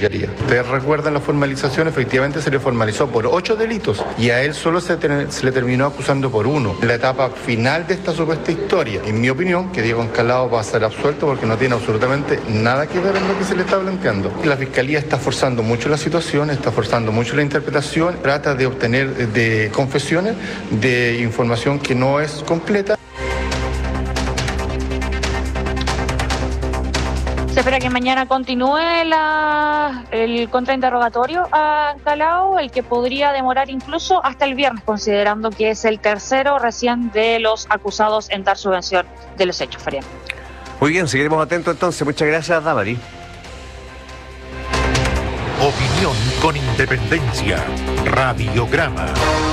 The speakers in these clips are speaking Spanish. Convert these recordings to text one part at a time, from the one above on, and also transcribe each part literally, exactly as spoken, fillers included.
Fiscalía. Ustedes recuerdan la formalización, efectivamente se le formalizó por ocho delitos y a él solo se, te, se le terminó acusando por uno. En la etapa final de esta supuesta historia, en mi opinión, que Diego Encalado va a ser absuelto porque no tiene absolutamente nada que ver en lo que se le está planteando. La Fiscalía está forzando mucho la situación, está forzando mucho la interpretación, trata de obtener de confesiones, de información que no es completa. Se espera que mañana continúe la, el contrainterrogatorio a Encalado, el que podría demorar incluso hasta el viernes, considerando que es el tercero recién de los acusados en dar su versión de los hechos, Fabián. Muy bien, seguiremos atentos entonces. Muchas gracias, Damaris. Opinión con independencia. Radiograma.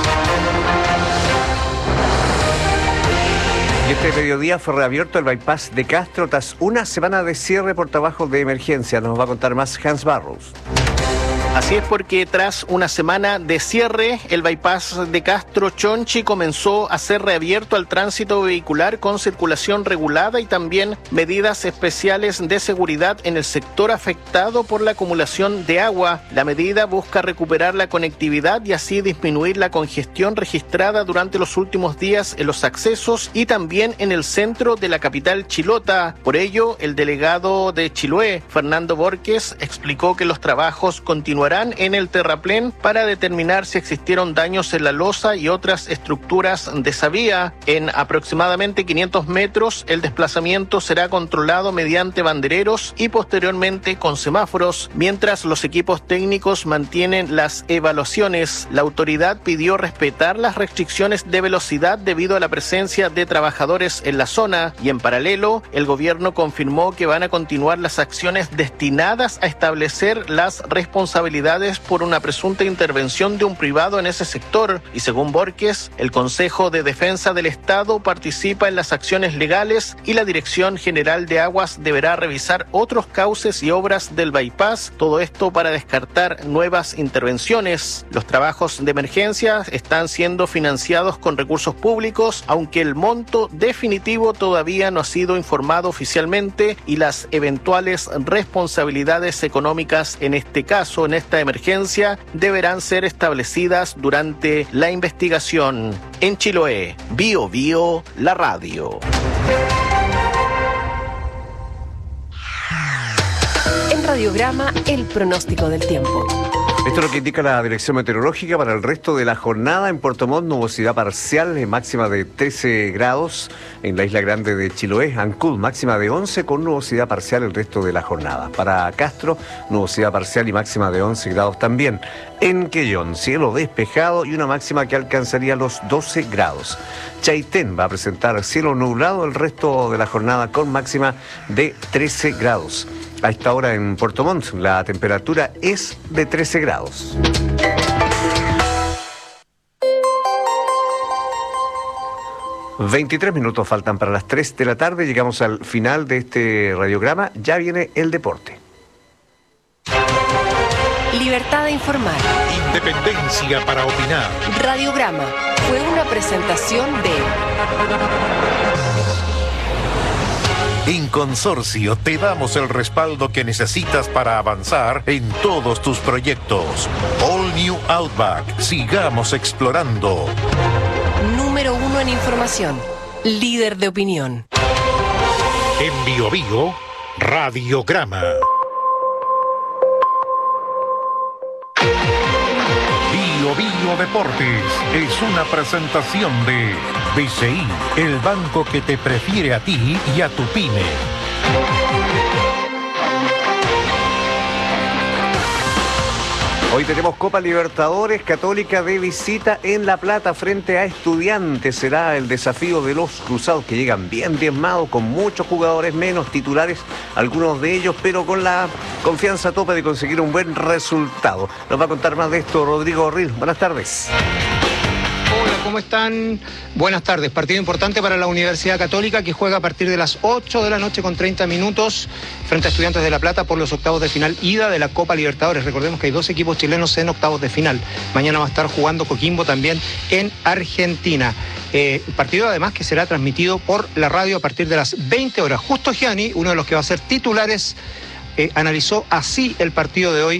Y este mediodía fue reabierto el bypass de Castro tras una semana de cierre por trabajos de emergencia. Nos va a contar más Hans Barros. Así es, porque tras una semana de cierre, el bypass de Castro Chonchi comenzó a ser reabierto al tránsito vehicular con circulación regulada y también medidas especiales de seguridad en el sector afectado por la acumulación de agua. La medida busca recuperar la conectividad y así disminuir la congestión registrada durante los últimos días en los accesos y también en el centro de la capital chilota. Por ello, el delegado de Chiloé, Fernando Borges, explicó que los trabajos continúan en el terraplén para determinar si existieron daños en la losa y otras estructuras de esa vía. En aproximadamente quinientos metros, el desplazamiento será controlado mediante bandereros y posteriormente con semáforos, mientras los equipos técnicos mantienen las evaluaciones. La autoridad pidió respetar las restricciones de velocidad debido a la presencia de trabajadores en la zona y en paralelo, el gobierno confirmó que van a continuar las acciones destinadas a establecer las responsabilidades por una presunta intervención de un privado en ese sector y según Borges, el Consejo de Defensa del Estado participa en las acciones legales y la Dirección General de Aguas deberá revisar otros cauces y obras del bypass, todo esto para descartar nuevas intervenciones. Los trabajos de emergencia están siendo financiados con recursos públicos, aunque el monto definitivo todavía no ha sido informado oficialmente y las eventuales responsabilidades económicas en este caso, en esta emergencia, deberán ser establecidas durante la investigación. En Chiloé, Bio Bio, la radio. En Radiograma, el pronóstico del tiempo. Esto es lo que indica la Dirección Meteorológica para el resto de la jornada. En Puerto Montt, nubosidad parcial, máxima de trece grados. En la isla grande de Chiloé, Ancud, máxima de once con nubosidad parcial el resto de la jornada. Para Castro, nubosidad parcial y máxima de once grados también. En Quellón, cielo despejado y una máxima que alcanzaría los doce grados. Chaitén va a presentar cielo nublado el resto de la jornada con máxima de trece grados. A esta hora en Puerto Montt, la temperatura es de trece grados. veintitrés minutos faltan para las tres de la tarde. Llegamos al final de este radiograma. Ya viene el deporte. Libertad de informar. Independencia para opinar. Radiograma fue una presentación de... En Consorcio te damos el respaldo que necesitas para avanzar en todos tus proyectos. All New Outback. Sigamos explorando. Número uno en información. Líder de opinión. En Bio Bio, Radiograma. Bio Bio Deportes es una presentación de B C I, el banco que te prefiere a ti y a tu pyme. Hoy tenemos Copa Libertadores, Católica de visita en La Plata frente a Estudiantes. Será el desafío de los cruzados que llegan bien diezmados, con muchos jugadores menos titulares, algunos de ellos, pero con la confianza a tope de conseguir un buen resultado. Nos va a contar más de esto Rodrigo Orril. Buenas tardes. Hola, ¿cómo están? Buenas tardes. Partido importante para la Universidad Católica, que juega a partir de las ocho de la noche con treinta minutos frente a Estudiantes de La Plata por los octavos de final ida de la Copa Libertadores. Recordemos que hay dos equipos chilenos en octavos de final. Mañana va a estar jugando Coquimbo también en Argentina. Eh, partido además que será transmitido por la radio a partir de las veinte horas. Justo Gianni, uno de los que va a ser titulares, eh, analizó así el partido de hoy